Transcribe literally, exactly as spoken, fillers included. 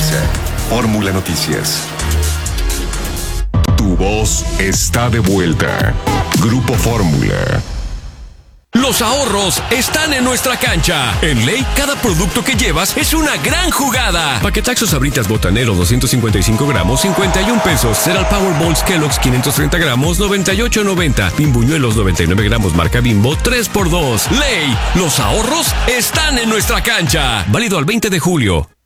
once. Fórmula Noticias. Tu voz está de vuelta. Grupo Fórmula. Los ahorros están en nuestra cancha. En Ley, cada producto que llevas es una gran jugada. Paquetaxo Sabritas Botanero doscientos cincuenta y cinco gramos, cincuenta y un pesos. Cereal Powerballs Kellogg's quinientos treinta gramos, noventa y ocho noventa. Pimbuñuelos noventa y nueve gramos marca Bimbo, tres por dos. Ley, los ahorros están en nuestra cancha. Válido al veinte de julio.